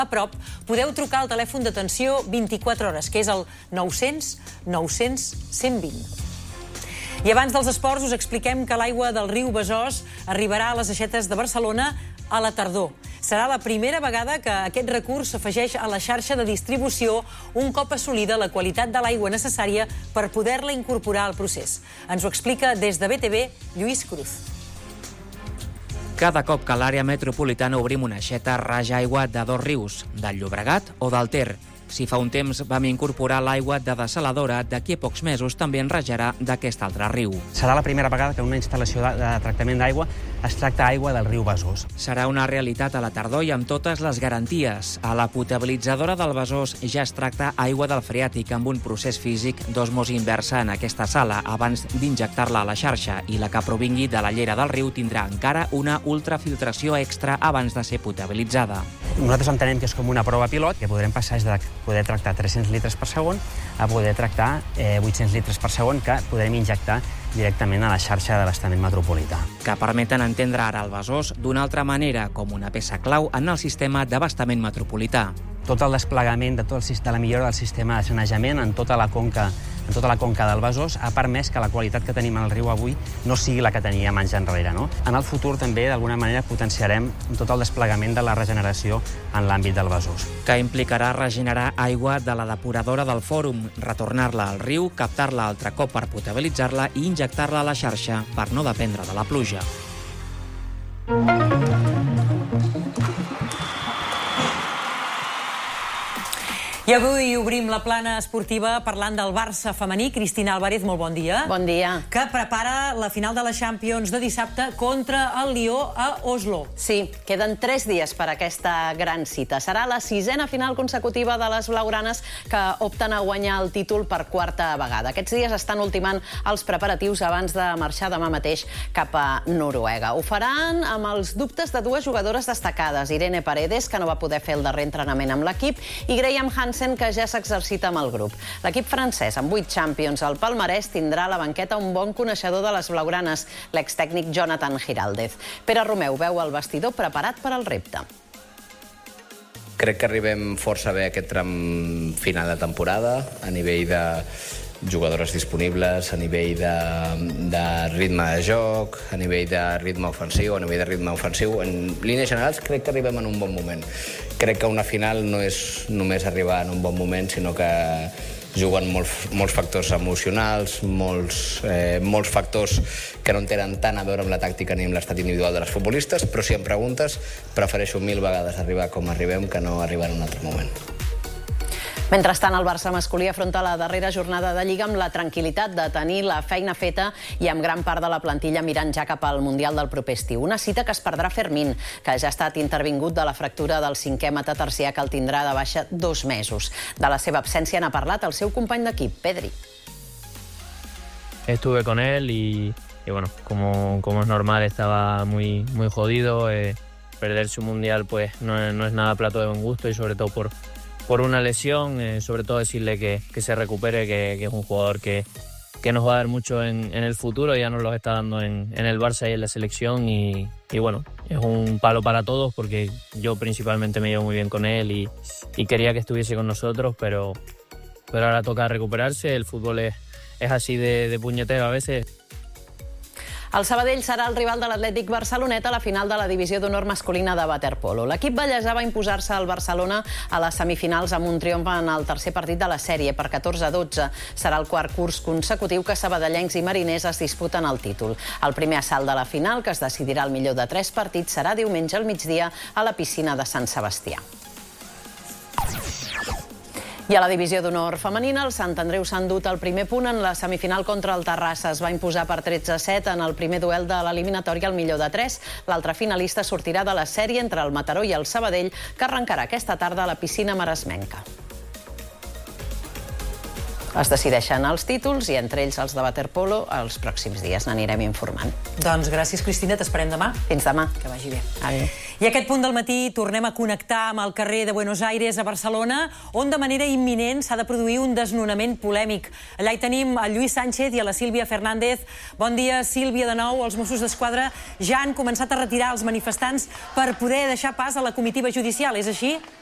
a prop, podeu trucar al telèfon d'atenció 24 hores, que és el 900 900 120. I abans dels esports us expliquem que l'aigua del riu Besòs arribarà a les aixetes de Barcelona a la tardor. Serà la primera vegada que aquest recurs s'afegeix a la xarxa de distribució un cop assolida la qualitat de l'aigua necessària per poder-la incorporar al procés. Ens ho explica des de BTV Lluís Cruz. Cada cop que a l'àrea metropolitana obrim una aixeta raja aigua de dos rius, del Llobregat o del Ter. Si fa un temps vam incorporar l'aigua de dessaladora, d'aquí a pocs mesos també en rajarà d'aquest altre riu. Serà la primera vegada que en una instal·lació de tractament d'aigua es tracta aigua del riu Besòs. Serà una realitat a la tardor i amb totes les garanties. A la potabilitzadora del Besòs ja es tracta aigua del freàtic amb un procés físic d'osmosi inversa en aquesta sala abans d'injectar-la a la xarxa, i la que provingui de la llera del riu tindrà encara una ultrafiltració extra abans de ser potabilitzada. Nosaltres entenem que és com una prova pilot, que podrem passar de poder tractar 300 litres per segon a poder tractar 800 litres per segon que podrem injectar directament a la xarxa de l'abastament metropolità. Que permeten entendre ara el Besòs d'una altra manera, com una peça clau en el sistema d'abastament metropolità. Tot el desplegament de la millora del sistema de sanejament en tota la conca del Besòs ha permès que la qualitat que tenim al riu avui no sigui la que teníem anys enrere. En el futur també, d'alguna manera, potenciarem tot el desplegament de la regeneració en l'àmbit del Besòs. Que implicarà regenerar aigua de la depuradora del Fòrum, retornar-la al riu, captar-la altre cop per potabilitzar-la i injectar-la a la xarxa per no dependre de la pluja. I avui obrim la plana esportiva parlant del Barça femení. Cristina Álvarez, molt bon dia. Bon dia. Que prepara la final de la Champions de dissabte contra el Lió a Oslo. Sí, queden 3 dies per aquesta gran cita. Serà la 6a final consecutiva de les blaugranes que opten a guanyar el títol per 4a vegada. Aquests dies estan ultimant els preparatius abans de marxar demà mateix cap a Noruega. Ho faran amb els dubtes de dues jugadores destacades, Irene Paredes, que no va poder fer el darrer entrenament amb l'equip, i Graham Hansen, que ja s'exercita amb el grup. L'equip francès, amb 8 Champions al palmarès, tindrà a la banqueta un bon coneixedor de les blaugranes, l'extècnic Jonathan Giraldez. Pere Romeu veu el vestidor preparat per al repte. Crec que arribem força bé a aquest tram final de temporada, a nivell de jugadores disponibles, a nivell de ritme de joc, a nivell de ritme ofensiu, En línies generals crec que arribem en un bon moment. Crec que una final no és només arribar en un bon moment, sinó que juguen molts factors emocionals, molts factors que no tenen tant a veure amb la tàctica ni amb l'estat individual de les futbolistes, però si em preguntes, prefereixo 1000 vegades arribar com arribem que no arribar en un altre moment. Mentrestant, el Barça masculí afronta la darrera jornada de Lliga amb la tranquil·litat de tenir la feina feta i amb gran part de la plantilla mirant ja cap al Mundial del proper estiu. Una cita que es perdrà Fermín, que ja ha estat intervingut de la fractura del 5è metatarsià, que el tindrà de baixa 2 mesos. De la seva absència n'ha parlat el seu company d'equip, Pedri. Estuve con él y bueno, como es normal, estaba muy jodido. Perderse un Mundial pues no es nada plato de buen gusto, y sobre todo por una lesión, sobre todo decirle que se recupere, que es un jugador que nos va a dar mucho en el futuro, ya nos lo está dando en el Barça y en la selección, y bueno, es un palo para todos porque yo principalmente me llevo muy bien con él y quería que estuviese con nosotros, pero ahora toca recuperarse. El fútbol es así de puñetero a veces. El Sabadell serà el rival de l'Atlètic Barceloneta a la final de la divisió d'honor masculina de waterpolo. L'equip ballesà va imposar-se al Barcelona a les semifinals amb un triomf en el tercer partit de la sèrie per 14-12. Serà el quart curs consecutiu que sabadellencs i mariners es disputen el títol. El primer assalt de la final, que es decidirà el millor de 3 partits, serà diumenge al migdia a la piscina de Sant Sebastià. I a la divisió d'honor femenina, el Sant Andreu s'ha endut el primer punt en la semifinal contra el Terrassa. Es va imposar per 13-7 en el primer duel de l'eliminatòria al millor de 3. L'altre finalista sortirà de la sèrie entre el Mataró i el Sabadell, que arrencarà aquesta tarda a la piscina maresmenca. Es decideixen els títols i entre ells els de waterpolo els pròxims dies. N'anirem informant. Doncs gràcies, Cristina. T'esperem demà. Fins demà. Que vagi bé. Adéu. I aquest punt del matí tornem a connectar amb el carrer de Buenos Aires a Barcelona, on de manera imminent s'ha de produir un desnonament polèmic. Allà hi tenim el Lluís Sánchez i a la Sílvia Fernández. Bon dia, Sílvia, de nou. Els Mossos d'Esquadra ja han començat a retirar els manifestants per poder deixar pas a la comitiva judicial. És així?